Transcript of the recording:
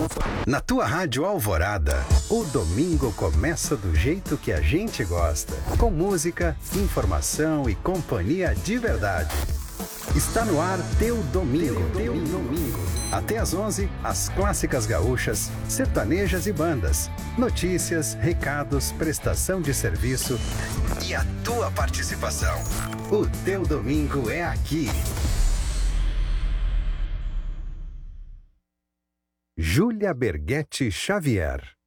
Na tua Rádio Alvorada, o domingo começa do jeito que a gente gosta, com música, informação e companhia de verdade. Está no ar Teu Domingo. Até às 11, as clássicas gaúchas, sertanejas e bandas, notícias, recados, prestação de serviço e a tua participação. O Teu Domingo é aqui. Júlia Berghetti Xavier.